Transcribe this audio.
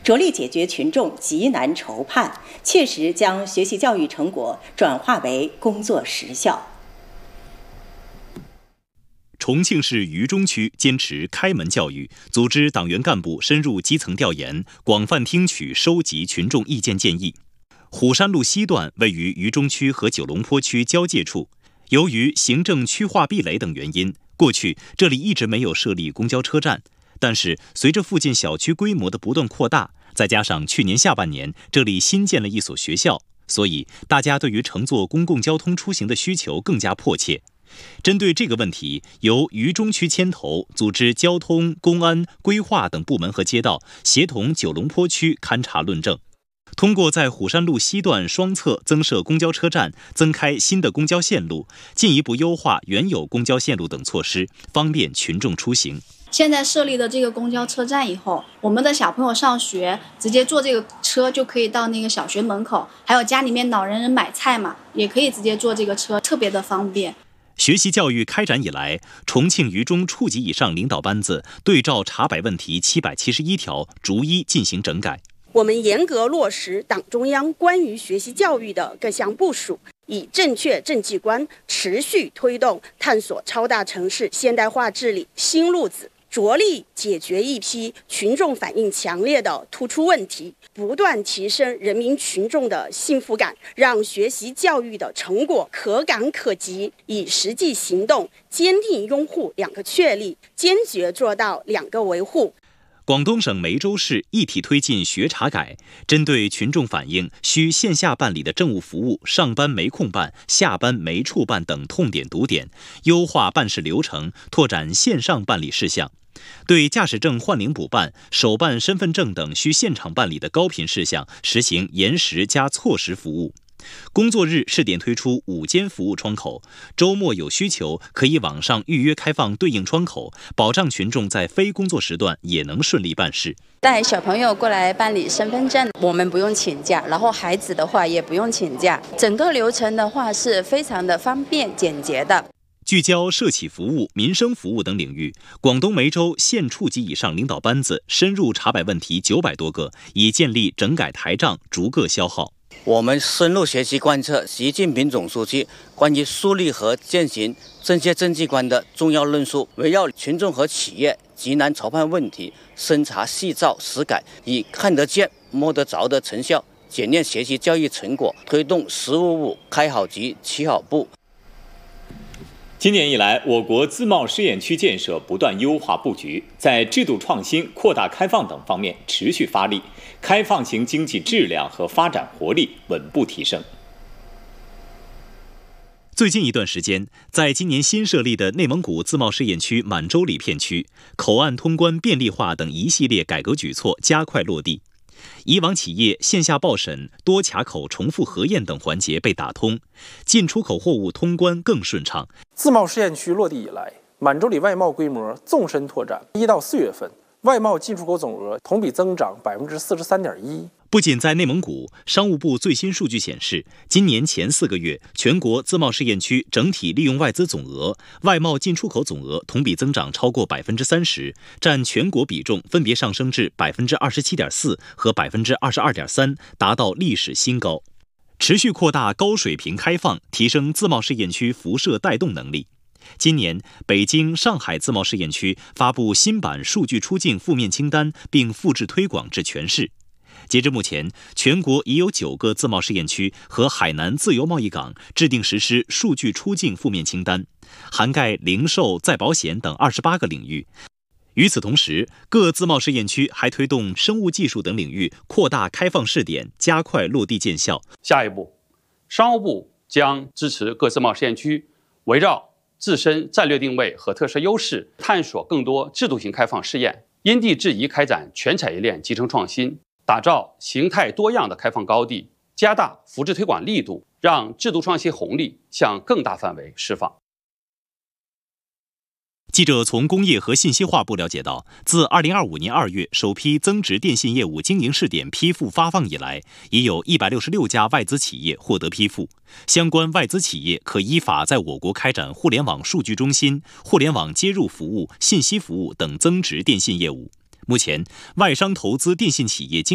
着力解决群众急难愁盼，切实将学习教育成果转化为工作实效。 重庆市渝中区坚持开门教育，组织党员干部深入基层调研，广泛听取收集群众意见建议。虎山路西段位于渝中区和九龙坡区交界处，由于行政区划壁垒等原因，过去这里一直没有设立公交车站。但是随着附近小区规模的不断扩大，再加上去年下半年这里新建了一所学校，所以大家对于乘坐公共交通出行的需求更加迫切。针对这个问题，由渝中区牵头，组织交通、公安、规划等部门和街道协同九龙坡区勘察论证，通过在虎山路西段双侧增设公交车站、增开新的公交线路，进一步优化原有公交线路等措施，方便群众出行。 现在设立的这个公交车站以后，我们的小朋友上学直接坐这个车就可以到那个小学门口，还有家里面老人买菜嘛，也可以直接坐这个车，特别的方便。 学习教育开展以来，重庆渝中处级以上领导班子对照查摆问题771条，逐一进行整改。 我们严格落实党中央关于学习教育的各项部署，以正确政绩观持续推动探索超大城市现代化治理新路子，着力解决一批群众反映强烈的突出问题，不断提升人民群众的幸福感，让学习教育的成果可感可及，以实际行动坚定拥护2个确立，坚决做到2个维护。 广东省梅州市一体推进学查改，针对群众反映需线下办理的政务服务上班没空办、下班没处办等痛点堵点，优化办事流程，拓展线上办理事项。对驾驶证换领补办、手办身份证等需现场办理的高频事项，实行延时加错时服务。工作日试点推出5间服务窗口，周末有需求可以网上预约开放对应窗口，保障群众在非工作时段也能顺利办事。 带小朋友过来办理身份证，我们不用请假，然后孩子的话也不用请假，整个流程的话是非常的方便简洁的。 聚焦社企服务、民生服务等领域，广东梅州县处级以上领导班子深入查摆问题900多个，已建立整改台账，逐个消耗。 我们深入学习贯彻习近平总书记关于树立和践行正确政绩观的重要论述，围绕群众和企业急难愁盼问题，深查细造实改，以看得见摸得着的成效检验学习教育成果，推动“10五5”开好局、起好步。 今年以来，我国自贸试验区建设不断优化布局，在制度创新、扩大开放等方面持续发力，开放型经济质量和发展活力稳步提升。 最近一段时间，在今年新设立的内蒙古自贸试验区满洲里片区，口岸通关便利化等一系列改革举措加快落地。以往企业线下报审、多卡口重复核验等环节被打通，进出口货物通关更顺畅。 自贸试验区落地以来，满洲里外贸规模纵深拓展，1到4月份，外贸进出口总额同比增长43.1%。 不仅在内蒙古，商务部最新数据显示，今年前4个月，全国自贸试验区整体利用外资总额、外贸进出口总额同比增长超过30%，占全国比重分别上升至27.4%和22.3%，达到历史新高。持续扩大高水平开放，提升自贸试验区辐射带动能力。今年，北京、上海自贸试验区发布新版数据出境负面清单，并复制推广至全市。截至目前，全国已有9个自贸试验区和海南自由贸易港制定实施数据出境负面清单，涵盖零售、再保险等28个领域。与此同时，各自贸试验区还推动生物技术等领域扩大开放试点，加快落地见效。 下一步，商务部将支持各自贸试验区围绕自身战略定位和特色优势，探索更多制度性开放试验，因地制宜开展全产业链集成创新，打造形态多样的开放高地，加大扶持推广力度，让制度创新红利向更大范围释放。 记者从工业和信息化部了解到，自2025年2月首批增值电信业务经营试点批复发放以来，已有166家外资企业获得批复。相关外资企业可依法在我国开展互联网数据中心、互联网接入服务、信息服务等增值电信业务。目前，外商投资电信企业经